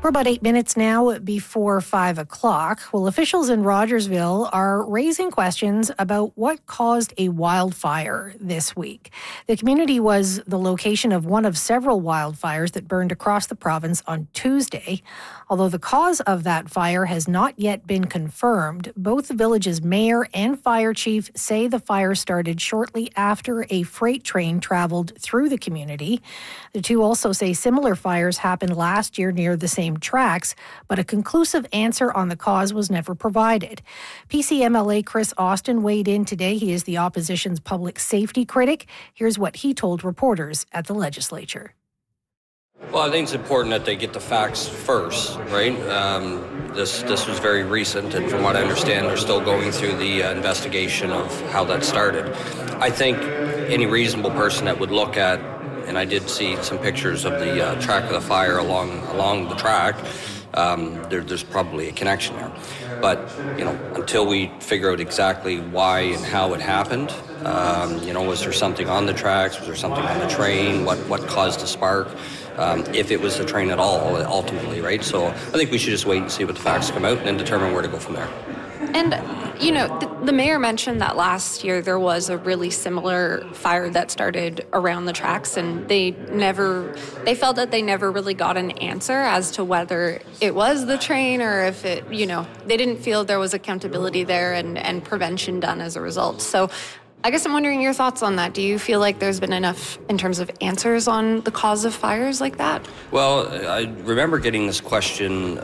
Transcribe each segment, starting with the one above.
We're about 8 minutes now before 5 o'clock. Well, officials in Rogersville are raising questions about what caused a wildfire this week. The community was the location of one of several wildfires that burned across the province on Tuesday. Although the cause of that fire has not yet been confirmed, both the village's mayor and fire chief say the fire started shortly after a freight train traveled through the community. The two also say similar fires happened last year near the same tracks, but a conclusive answer on the cause was never provided. PC MLA Chris Austin weighed in today. He is the opposition's public safety critic. Here's what he told reporters at the legislature. Well, I think it's important that they get the facts first, right? This was very recent, and from what I understand, they're still going through the investigation of how that started. I think any reasonable person that would look at, and I did see some pictures of the track of the fire along the track, there's probably a connection there. But, until we figure out exactly why and how it happened, was there something on the tracks? Was there something on the train? What caused the spark? If it was the train at all, ultimately, right? So I think we should just wait and see what the facts come out and then determine where to go from there. And, the mayor mentioned that last year there was a really similar fire that started around the tracks, and they felt that they never really got an answer as to whether it was the train or if it, they didn't feel there was accountability there and prevention done as a result. So I guess I'm wondering your thoughts on that. Do you feel like there's been enough in terms of answers on the cause of fires like that? Well, I remember getting this question,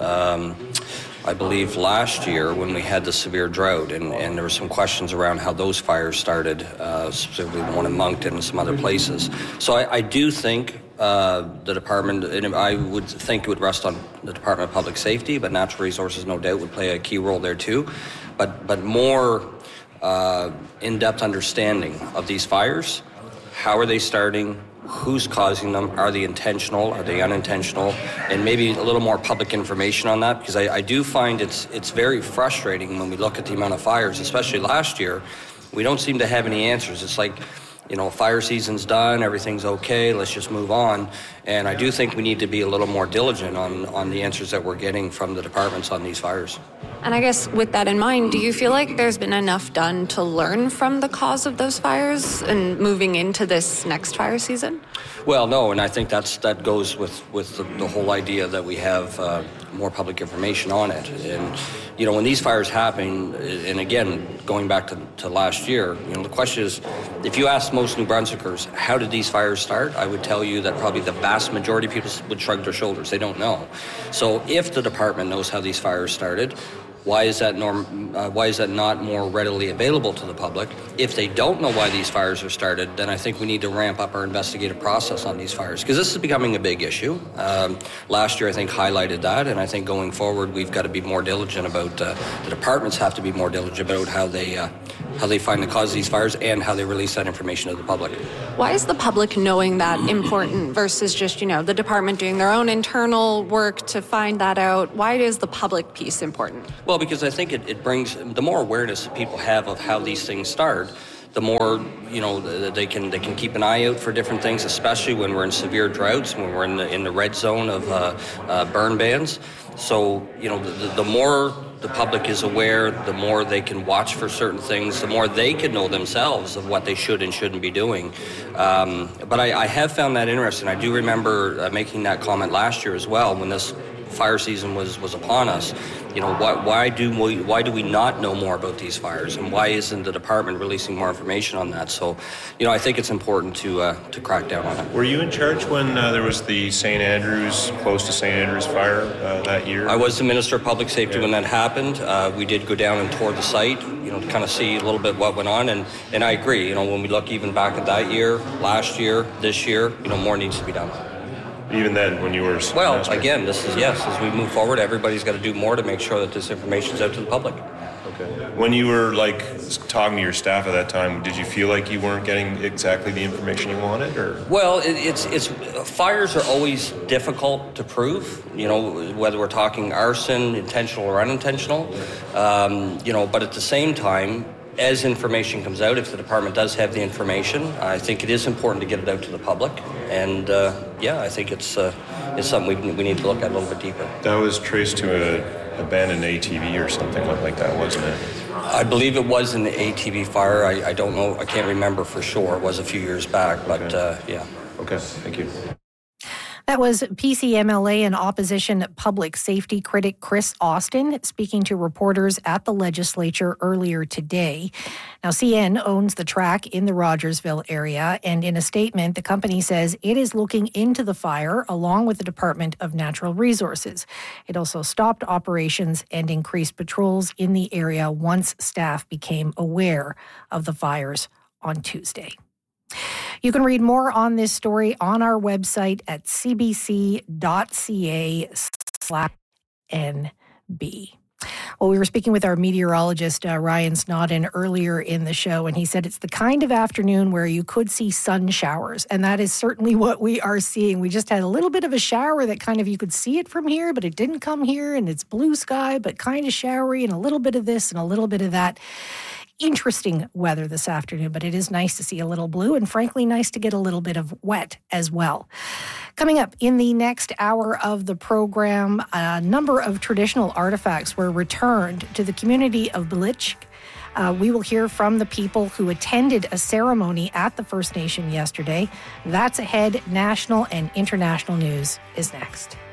I believe last year when we had the severe drought, and there were some questions around how those fires started, specifically the one in Moncton and some other places. So I do think the department, and I would think it would rest on the Department of Public Safety, but Natural Resources no doubt would play a key role there too. But more in-depth understanding of these fires. How are they starting? Who's causing them? Are they intentional? Are they unintentional? And maybe a little more public information on that, because I do find it's very frustrating when we look at the amount of fires, especially last year. We don't seem to have any answers. It's like, fire season's done, everything's okay, let's just move on. And I do think we need to be a little more diligent on the answers that we're getting from the departments on these fires. And I guess with that in mind, do you feel like there's been enough done to learn from the cause of those fires and moving into this next fire season? Well, no, and I think that goes with the whole idea that we have more public information on it. And, when these fires happen, and again, going back to last year, the question is, if you ask most New Brunswickers, how did these fires start? I would tell you that probably the vast majority of people would shrug their shoulders. They don't know. So if the department knows how these fires started, why is that not more readily available to the public? If they don't know why these fires are started, then I think we need to ramp up our investigative process on these fires, because this is becoming a big issue. Last year, I think, highlighted that, and I think going forward, we've got to be more diligent about, the departments have to be more diligent about how they find the cause of these fires and how they release that information to the public. Why is the public knowing that important versus just, the department doing their own internal work to find that out? Why is the public piece important? Well, because I think it brings, the more awareness that people have of how these things start, the more, they can keep an eye out for different things, especially when we're in severe droughts, when we're in the red zone of burn bans. So, the more the public is aware, the more they can watch for certain things, the more they can know themselves of what they should and shouldn't be doing. But I have found that interesting. I do remember making that comment last year as well, when this fire season was upon us. Why do we not know more about these fires, and why isn't the department releasing more information on that? So, I think it's important to crack down on it. Were you in charge when there was the close to St. Andrews fire that year? I was the Minister of Public Safety when that happened. We did go down and tour the site, to kind of see a little bit what went on, and I agree. When we look even back at that year, last year, this year, more needs to be done. Even then, when you were... Well, again, as we move forward, everybody's got to do more to make sure that this information is out to the public. Okay. When you were, talking to your staff at that time, did you feel like you weren't getting exactly the information you wanted, or...? Well, fires are always difficult to prove, whether we're talking arson, intentional or unintentional, but at the same time, as information comes out, if the department does have the information, I think it is important to get it out to the public. And I think it's is something we need to look at a little bit deeper. That was traced to an abandoned ATV or something like that, wasn't it? I believe it was an ATV fire. I don't know. I can't remember for sure. It was a few years back, but yeah. Okay, thank you. That was PCMLA and opposition public safety critic Chris Austin speaking to reporters at the legislature earlier today. Now, CN owns the track in the Rogersville area, and in a statement, the company says it is looking into the fire along with the Department of Natural Resources. It also stopped operations and increased patrols in the area once staff became aware of the fires on Tuesday. You can read more on this story on our website at cbc.ca/NB. Well, we were speaking with our meteorologist, Ryan Snodden, earlier in the show, and he said it's the kind of afternoon where you could see sun showers, and that is certainly what we are seeing. We just had a little bit of a shower that kind of, you could see it from here, but it didn't come here, and it's blue sky, but kind of showery, and a little bit of this and a little bit of that. Interesting weather this afternoon, but it is nice to see a little blue and frankly nice to get a little bit of wet as well. Coming up in the next hour of the program, a number of traditional artifacts were returned to the community of Belitch. We will hear from the people who attended a ceremony at the First Nation yesterday. That's ahead. National and international news is next.